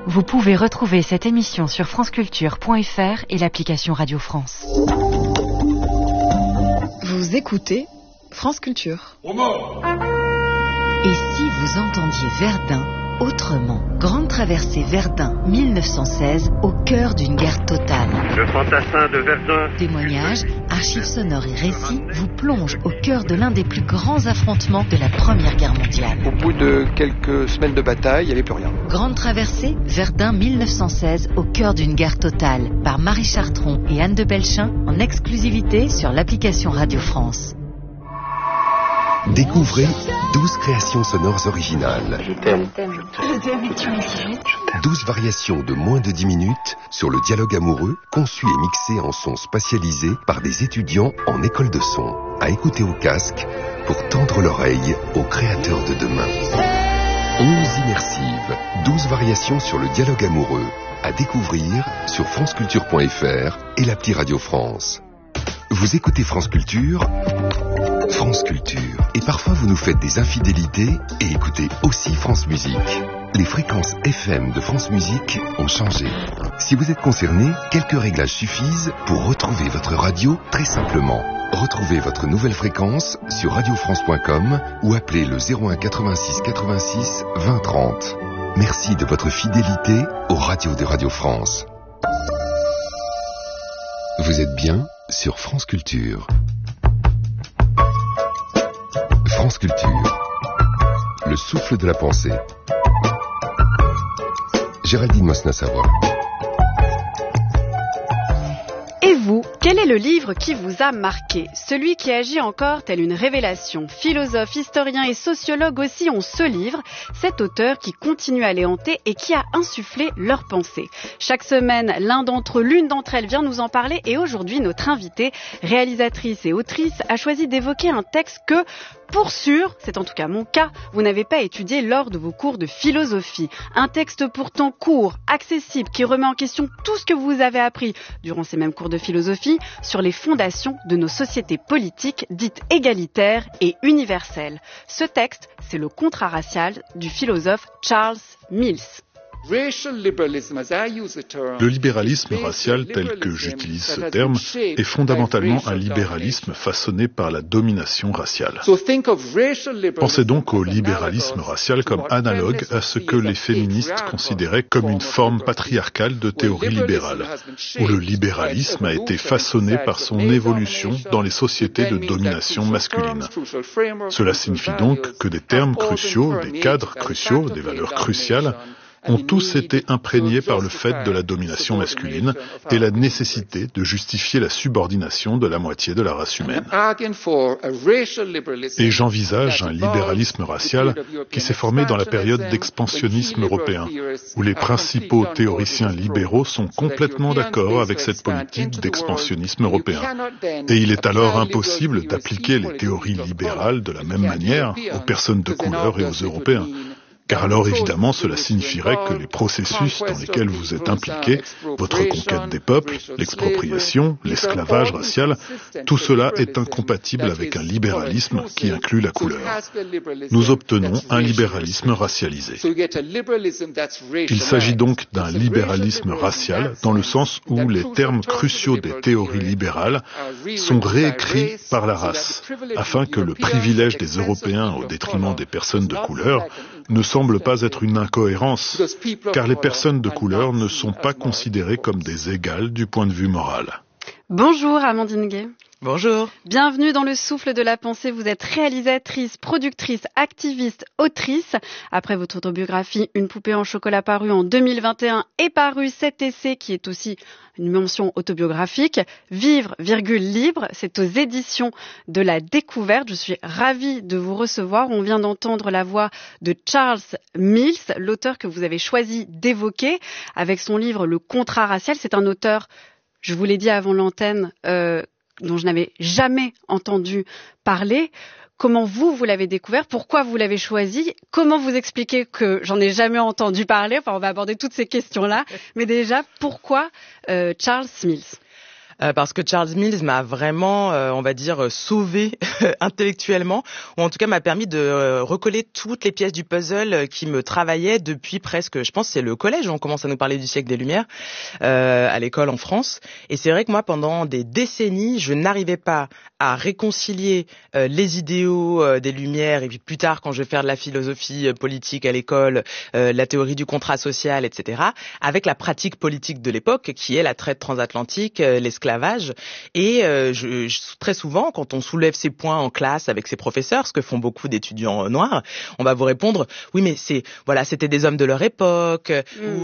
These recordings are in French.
Vous pouvez retrouver cette émission sur franceculture.fr et l'application Radio France. Vous écoutez France Culture. Et si vous entendiez Verdun autrement? Grande traversée Verdun 1916, au cœur d'une guerre totale. Le fantassin de Verdun. Témoignages, archives sonores et récits vous plongent au cœur de l'un des plus grands affrontements de la Première Guerre mondiale. Au bout de quelques semaines de bataille, il n'y avait plus rien. Grande traversée Verdun 1916, au cœur d'une guerre totale, par Marie Chartron et Anne de Belchin, en exclusivité sur l'application Radio France. Découvrez 12 créations sonores originales. Je t'aime. 12 variations de moins de 10 minutes sur le dialogue amoureux, conçu et mixé en son spatialisé par des étudiants en école de son. À écouter au casque pour tendre l'oreille aux créateurs de demain. 11 immersives, 12 variations sur le dialogue amoureux. À découvrir sur franceculture.fr et l'appli Radio France. Vous écoutez France Culture, France Culture. Et parfois vous nous faites des infidélités et écoutez aussi France Musique. Les fréquences FM de France Musique ont changé. Si vous êtes concerné, quelques réglages suffisent pour retrouver votre radio très simplement. Retrouvez votre nouvelle fréquence sur radiofrance.com ou appelez le 01 86 86 20 30. Merci de votre fidélité aux radios de Radio France. Vous êtes bien sur France Culture. France Culture. Le souffle de la pensée. Géraldine Mosna-Savoie. Et vous, quel est le livre qui vous a marqué? Celui qui agit encore tel une révélation. Philosophes, historiens et sociologues aussi ont ce livre, cet auteur qui continue à les hanter et qui a insufflé leurs pensées. Chaque semaine, l'une d'entre elles vient nous en parler et aujourd'hui, notre invitée, réalisatrice et autrice, a choisi d'évoquer un texte que, pour sûr, c'est en tout cas mon cas, vous n'avez pas étudié lors de vos cours de philosophie. Un texte pourtant court, accessible, qui remet en question tout ce que vous avez appris durant ces mêmes cours de philosophie sur les fondations de nos sociétés politiques dites égalitaires et universelles. Ce texte, c'est le Contrat racial du philosophe Charles Mills. Le libéralisme racial tel que j'utilise ce terme est fondamentalement un libéralisme façonné par la domination raciale. Pensez donc au libéralisme racial comme analogue à ce que les féministes considéraient comme une forme patriarcale de théorie libérale, où le libéralisme a été façonné par son évolution dans les sociétés de domination masculine. Cela signifie donc que des termes cruciaux, des cadres cruciaux, des valeurs cruciales ont tous été imprégnés par le fait de la domination masculine et la nécessité de justifier la subordination de la moitié de la race humaine. Et j'envisage un libéralisme racial qui s'est formé dans la période d'expansionnisme européen, où les principaux théoriciens libéraux sont complètement d'accord avec cette politique d'expansionnisme européen. Et il est alors impossible d'appliquer les théories libérales de la même manière aux personnes de couleur et aux Européens. Car alors, évidemment, cela signifierait que les processus dans lesquels vous êtes impliqués, votre conquête des peuples, l'expropriation, l'esclavage racial, tout cela est incompatible avec un libéralisme qui inclut la couleur. Nous obtenons un libéralisme racialisé. Il s'agit donc d'un libéralisme racial dans le sens où les termes cruciaux des théories libérales sont réécrits par la race, afin que le privilège des Européens au détriment des personnes de couleur ne semble pas être une incohérence, car les personnes de couleur ne sont pas considérées comme des égales du point de vue moral. Bonjour Amandine Gay. Bonjour. Bienvenue dans le souffle de la pensée. Vous êtes réalisatrice, productrice, activiste, autrice. Après votre autobiographie Une poupée en chocolat parue en 2021 est paru cet essai qui est aussi une mention autobiographique. Vivre, libre, c'est aux éditions de La Découverte. Je suis ravie de vous recevoir. On vient d'entendre la voix de Charles Mills, l'auteur que vous avez choisi d'évoquer avec son livre Le Contrat racial. C'est un auteur, je vous l'ai dit avant l'antenne, dont je n'avais jamais entendu parler. Comment vous l'avez découvert? Pourquoi vous l'avez choisi? Comment vous expliquez que j'en ai jamais entendu parler? Enfin, on va aborder toutes ces questions-là. Mais déjà, pourquoi Charles Mills? Parce que Charles Mills m'a vraiment, on va dire, sauvé intellectuellement, ou en tout cas m'a permis de recoller toutes les pièces du puzzle qui me travaillaient depuis presque, je pense c'est le collège, on commence à nous parler du siècle des Lumières à l'école en France. Et c'est vrai que moi, pendant des décennies, je n'arrivais pas à réconcilier les idéaux des Lumières, et puis plus tard, quand je vais faire de la philosophie politique à l'école, la théorie du contrat social, etc., avec la pratique politique de l'époque, qui est la traite transatlantique, l'esclavage. Et très souvent, quand on soulève ces points en classe avec ses professeurs, ce que font beaucoup d'étudiants noirs, on va vous répondre, oui, mais c'était des hommes de leur époque,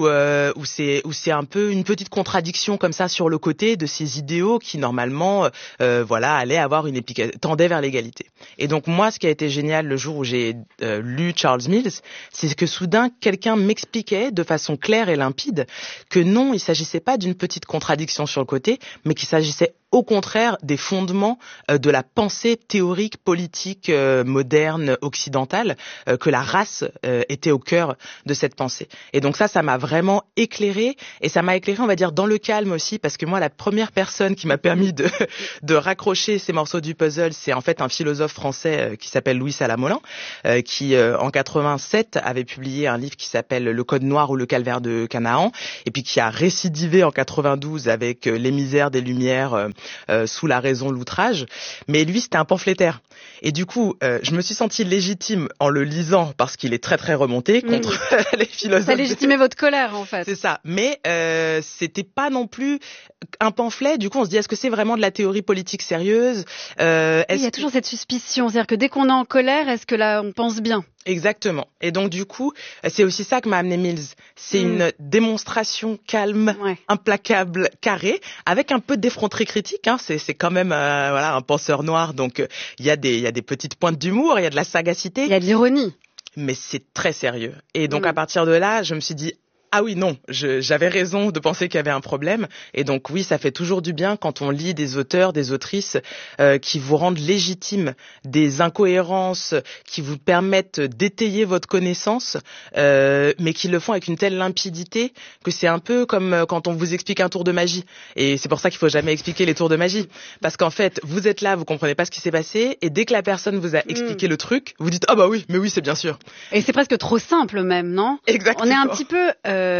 ou c'est un peu une petite contradiction comme ça sur le côté de ces idéaux qui normalement, allaient avoir tendaient vers l'égalité. Et donc moi, ce qui a été génial le jour où j'ai lu Charles Mills, c'est que soudain quelqu'un m'expliquait de façon claire et limpide que non, il s'agissait pas d'une petite contradiction sur le côté, mais qu'il s'agissait au contraire des fondements de la pensée théorique politique moderne occidentale, que la race était au cœur de cette pensée. Et donc ça m'a vraiment éclairé, et ça m'a éclairé, on va dire, dans le calme aussi, parce que moi, la première personne qui m'a permis de raccrocher ces morceaux du puzzle, c'est en fait un philosophe français qui s'appelle Louis Salamolin, qui en 87 avait publié un livre qui s'appelle Le Code noir ou le calvaire de Canaan, et puis qui a récidivé en 92 avec Les misères des Lumières sous la raison, l'outrage. Mais lui, c'était un pamphlétaire. Et du coup, je me suis sentie légitime en le lisant parce qu'il est très très remonté contre les philosophes. Ça légitimait votre colère, en fait. C'est ça. Mais c'était pas non plus un pamphlet. Du coup, on se dit, est-ce que c'est vraiment de la théorie politique sérieuse? Il y a toujours cette suspicion. C'est-à-dire que dès qu'on est en colère, est-ce que là, on pense bien? Exactement. Et donc, du coup, c'est aussi ça que m'a amené Mills. C'est une démonstration calme, implacable, carrée, avec un peu d'effronterie critique. Hein. C'est quand même un penseur noir. Donc, il y a des petites pointes d'humour, il y a de la sagacité. Il y a de l'ironie. Mais c'est très sérieux. Et donc, à partir de là, je me suis dit, ah oui, non, j'avais raison de penser qu'il y avait un problème. Et donc oui, ça fait toujours du bien quand on lit des auteurs, des autrices qui vous rendent légitime des incohérences, qui vous permettent d'étayer votre connaissance, mais qui le font avec une telle limpidité que c'est un peu comme quand on vous explique un tour de magie. Et c'est pour ça qu'il faut jamais expliquer les tours de magie. Parce qu'en fait, vous êtes là, vous comprenez pas ce qui s'est passé, et dès que la personne vous a expliqué le truc, vous dites « Ah bah oui, mais oui, c'est bien sûr ». Et c'est presque trop simple même, non? Exactement. On est un petit peu...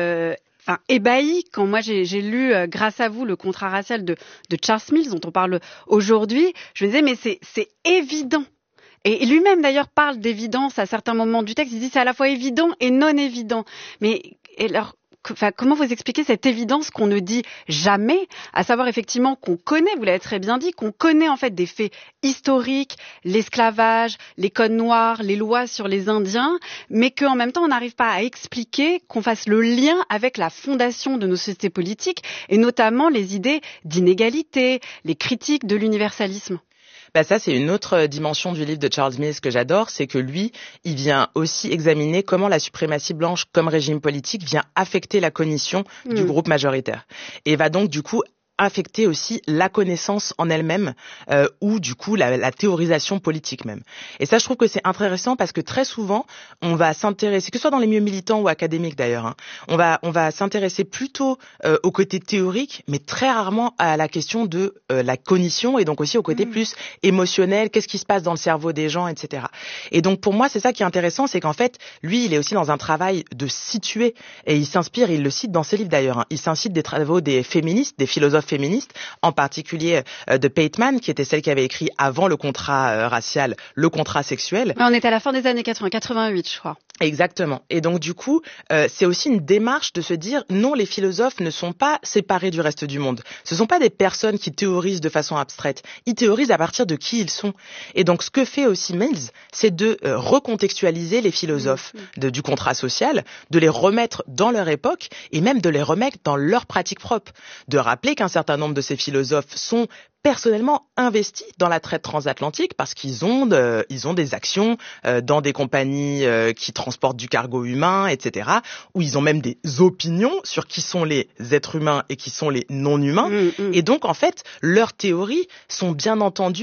ébahi quand moi j'ai lu grâce à vous le contrat racial de Charles Mills dont on parle aujourd'hui. Je me disais mais c'est évident. Et lui-même d'ailleurs parle d'évidence à certains moments du texte. Il dit c'est à la fois évident et non évident. Mais alors comment vous expliquez cette évidence qu'on ne dit jamais, à savoir effectivement qu'on connaît, vous l'avez très bien dit, qu'on connaît en fait des faits historiques, l'esclavage, les codes noirs, les lois sur les Indiens, mais qu'en même temps on n'arrive pas à expliquer, qu'on fasse le lien avec la fondation de nos sociétés politiques et notamment les idées d'inégalité, les critiques de l'universalisme. Ça, c'est une autre dimension du livre de Charles Mills que j'adore, c'est que lui, il vient aussi examiner comment la suprématie blanche comme régime politique vient affecter la cognition du groupe majoritaire. Et va donc, du coup, affecter aussi la connaissance en elle-même ou du coup la théorisation politique même. Et ça, je trouve que c'est intéressant parce que très souvent, on va s'intéresser, que ce soit dans les milieux militants ou académiques d'ailleurs, on va s'intéresser plutôt au côté théorique, mais très rarement à la question de la cognition et donc aussi au côté plus émotionnel, qu'est-ce qui se passe dans le cerveau des gens, etc. Et donc pour moi, c'est ça qui est intéressant, c'est qu'en fait, lui, il est aussi dans un travail de situer et il s'inspire, il le cite dans ses livres d'ailleurs, il s'incite des travaux des féministes, des philosophes féministes, en particulier de Pateman, qui était celle qui avait écrit avant le contrat racial, le contrat sexuel. On est à la fin des années 80, 88, je crois. Exactement. Et donc du coup, c'est aussi une démarche de se dire non, les philosophes ne sont pas séparés du reste du monde. Ce sont pas des personnes qui théorisent de façon abstraite. Ils théorisent à partir de qui ils sont. Et donc ce que fait aussi Mills, c'est de recontextualiser les philosophes du contrat social, de les remettre dans leur époque et même de les remettre dans leur pratique propre. De rappeler qu'un certain nombre de ces philosophes sont personnellement investis dans la traite transatlantique parce qu'ils ont des actions dans des compagnies qui transportent du cargo humain, etc., où ils ont même des opinions sur qui sont les êtres humains et qui sont les non-humains. Et donc, en fait, leurs théories sont bien entendu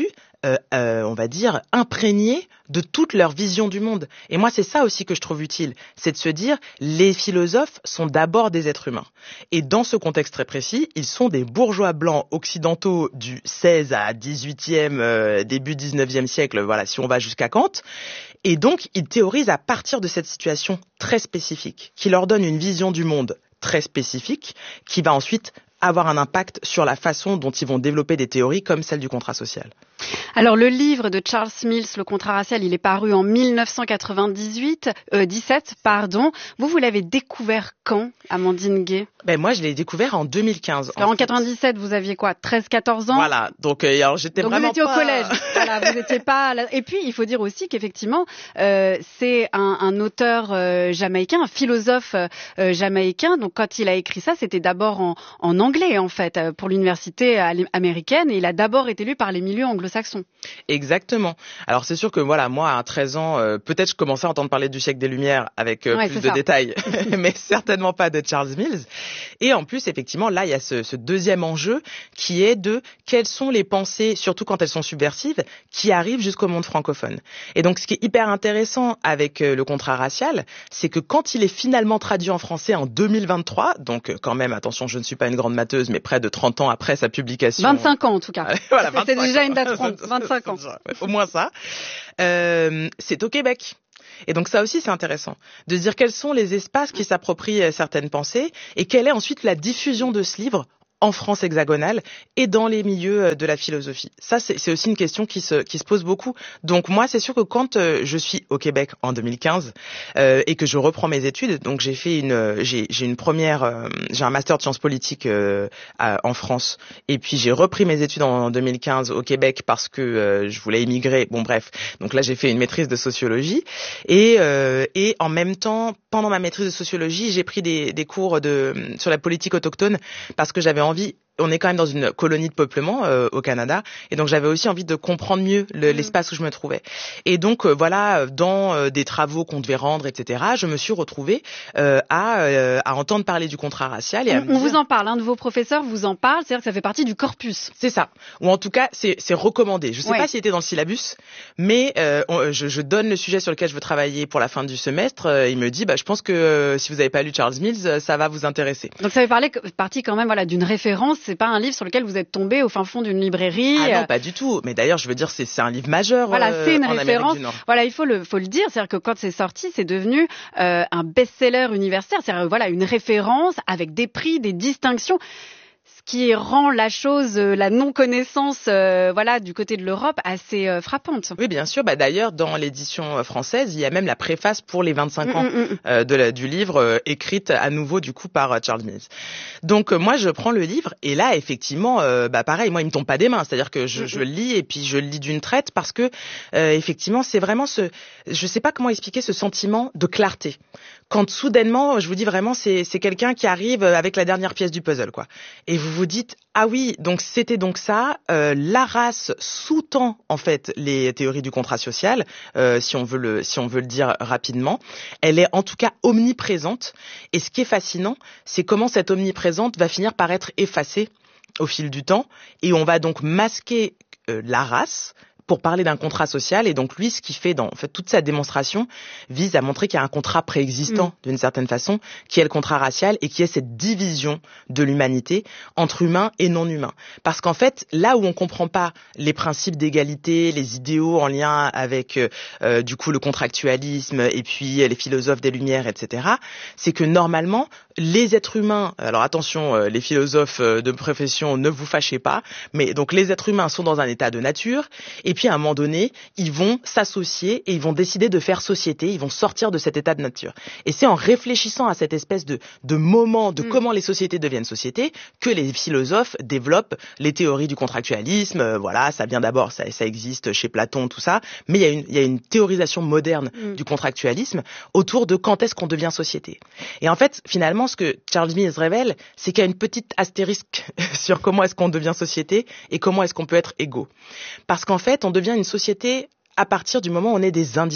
on va dire, imprégnés de toute leur vision du monde. Et moi, c'est ça aussi que je trouve utile, c'est de se dire, les philosophes sont d'abord des êtres humains. Et dans ce contexte très précis, ils sont des bourgeois blancs occidentaux du 16 à 18e, début 19e siècle, voilà, si on va jusqu'à Kant. Et donc, ils théorisent à partir de cette situation très spécifique, qui leur donne une vision du monde très spécifique, qui va ensuite avoir un impact sur la façon dont ils vont développer des théories comme celle du contrat social. Alors le livre de Charles Mills, Le contrat racial, il est paru en 17. Vous l'avez découvert quand, Amandine Gay? Moi, je l'ai découvert en 2015. Alors en 97, vous aviez quoi, 13-14 ans? Voilà, donc alors j'étais donc vraiment vous étiez pas... au collège, voilà, vous n'étiez pas... Et puis, il faut dire aussi qu'effectivement, c'est un auteur jamaïcain, un philosophe jamaïcain. Donc quand il a écrit ça, c'était d'abord en anglais, en fait, pour l'université américaine. Et il a d'abord été lu par les milieux anglo-saxons. Exactement. Alors c'est sûr que voilà, moi à 13 ans, peut-être je commençais à entendre parler du siècle des Lumières avec plus de détails, mais certainement pas de Charles Mills. Et en plus, effectivement, là il y a ce deuxième enjeu qui est de quelles sont les pensées, surtout quand elles sont subversives, qui arrivent jusqu'au monde francophone. Et donc ce qui est hyper intéressant avec le contrat racial, c'est que quand il est finalement traduit en français en 2023, donc quand même, attention, je ne suis pas une grande matheuse, mais près de 30 ans après sa publication. 25 ans en tout cas. Voilà, c'est déjà une date ronde. 25 ans. Au moins ça. C'est au Québec. Et donc ça aussi c'est intéressant de se dire quels sont les espaces qui s'approprient certaines pensées et quelle est ensuite la diffusion de ce livre en France hexagonale et dans les milieux de la philosophie. Ça, c'est aussi une question qui se pose beaucoup. Donc moi, c'est sûr que quand je suis au Québec en 2015 et que je reprends mes études, donc j'ai une première, j'ai un master de sciences politiques en France, et puis j'ai repris mes études en 2015 au Québec parce que je voulais émigrer. Bon bref, donc là j'ai fait une maîtrise de sociologie et en même temps, pendant ma maîtrise de sociologie, j'ai pris des cours sur la politique autochtone parce que j'avais envie. On est quand même dans une colonie de peuplement au Canada, et donc j'avais aussi envie de comprendre mieux l'espace où je me trouvais. Et donc voilà, dans des travaux qu'on devait rendre, etc., je me suis retrouvée à entendre parler du contrat racial. Et on vous en parle, un de vos professeurs vous en parle, c'est-à-dire que ça fait partie du corpus. C'est ça, ou en tout cas c'est recommandé. Je ne sais pas s'il était dans le syllabus, mais je donne le sujet sur lequel je veux travailler pour la fin du semestre. Il me dit, je pense que si vous n'avez pas lu Charles Mills, ça va vous intéresser. Donc ça fait partie quand même d'une référence. C'est pas un livre sur lequel vous êtes tombé au fin fond d'une librairie. Ah non, pas du tout. Mais d'ailleurs, je veux dire, c'est un livre majeur. Voilà, c'est une en référence. Amérique du Nord. Voilà, il faut le dire, c'est-à-dire que quand c'est sorti, c'est devenu un best-seller universitaire. C'est-à-dire une référence avec des prix, des distinctions. Qui rend la chose, la non-connaissance, du côté de l'Europe assez frappante. Oui, bien sûr. D'ailleurs, dans l'édition française, il y a même la préface pour les 25 ans du livre, écrite à nouveau du coup par Charles Mills. Donc moi, je prends le livre et là, effectivement, pareil, moi, il me tombe pas des mains. C'est-à-dire que je le lis et puis je le lis d'une traite parce que effectivement, c'est vraiment je sais pas comment expliquer ce sentiment de clarté. Quand soudainement, je vous dis vraiment, c'est quelqu'un qui arrive avec la dernière pièce du puzzle, quoi. Et vous vous dites, ah oui, donc c'était donc ça. La race sous-tend en fait les théories du contrat social, si on veut le dire rapidement. Elle est en tout cas omniprésente. Et ce qui est fascinant, c'est comment cette omniprésente va finir par être effacée au fil du temps, et on va donc masquer la race pour parler d'un contrat social. Et donc lui, ce qu'il fait dans toute sa démonstration vise à montrer qu'il y a un contrat préexistant d'une certaine façon, qui est le contrat racial, et qui est cette division de l'humanité entre humains et non humains. Parce qu'en fait, là où on comprend pas les principes d'égalité, les idéaux en lien avec du coup le contractualisme et puis les philosophes des Lumières, etc., c'est que normalement les êtres humains, alors attention, les philosophes de profession, ne vous fâchez pas, mais donc les êtres humains sont dans un état de nature, et puis à un moment donné, ils vont s'associer et ils vont décider de faire société, ils vont sortir de cet état de nature. Et c'est en réfléchissant à cette espèce de moment de comment les sociétés deviennent sociétés que les philosophes développent les théories du contractualisme. Voilà, ça vient d'abord, ça existe chez Platon, tout ça, mais il y a une théorisation moderne du contractualisme autour de quand est-ce qu'on devient société. Et en fait, finalement, ce que Charles Mills révèle, c'est qu'il y a une petite astérisque sur comment est-ce qu'on devient société et comment est-ce qu'on peut être égaux. Parce qu'en fait, on devient une société à partir du moment où on est des individus.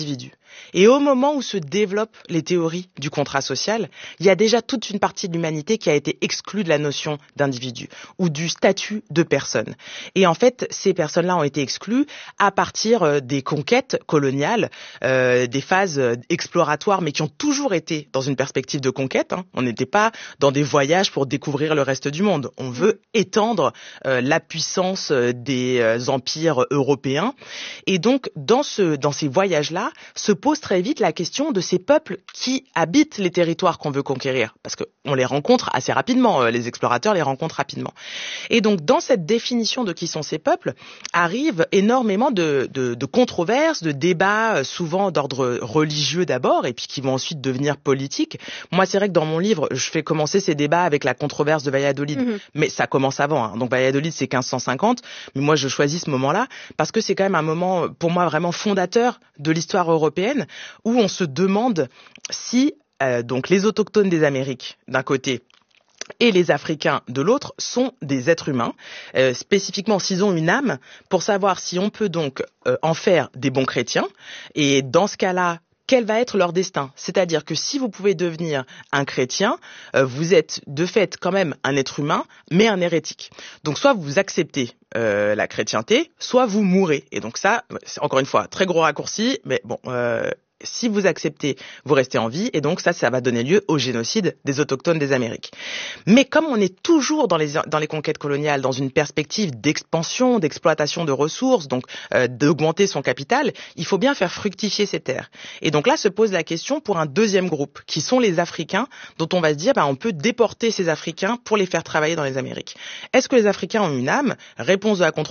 Et au moment où se développent les théories du contrat social, il y a déjà toute une partie de l'humanité qui a été exclue de la notion d'individu ou du statut de personne. Et en fait, ces personnes-là ont été exclues à partir des conquêtes coloniales, des phases exploratoires, mais qui ont toujours été dans une perspective de conquête. On n'était pas dans des voyages pour découvrir le reste du monde. On veut étendre la puissance des empires européens. Et donc, dans ces voyages-là, se pose très vite la question de ces peuples qui habitent les territoires qu'on veut conquérir. Parce qu'on les rencontre assez rapidement, les explorateurs les rencontrent rapidement. Et donc, dans cette définition de qui sont ces peuples, arrivent énormément de controverses, de débats, souvent d'ordre religieux d'abord, et puis qui vont ensuite devenir politiques. Moi, c'est vrai que dans mon livre, je fais commencer ces débats avec la controverse de Valladolid. Mais ça commence avant. Donc, Valladolid, c'est 1550. Mais moi, je choisis ce moment-là parce que c'est quand même un moment, pour moi, vraiment fondateur de l'histoire européenne, où on se demande si donc les autochtones des Amériques, d'un côté, et les Africains de l'autre sont des êtres humains, spécifiquement s'ils ont une âme, pour savoir si on peut donc en faire des bons chrétiens. Et dans ce cas-là, quel va être leur destin? C'est-à-dire que si vous pouvez devenir un chrétien, vous êtes de fait quand même un être humain, mais un hérétique. Donc soit vous acceptez la chrétienté, soit vous mourrez. Et donc ça, c'est encore une fois, très gros raccourci, mais bon... si vous acceptez, vous restez en vie, et donc ça va donner lieu au génocide des autochtones des Amériques. Mais comme on est toujours dans les conquêtes coloniales, dans une perspective d'expansion, d'exploitation de ressources, donc d'augmenter son capital, il faut bien faire fructifier ces terres. Et donc là se pose la question pour un deuxième groupe, qui sont les Africains, dont on va se dire, on peut déporter ces Africains pour les faire travailler dans les Amériques. Est-ce que les Africains ont une âme? Réponse de la controverse.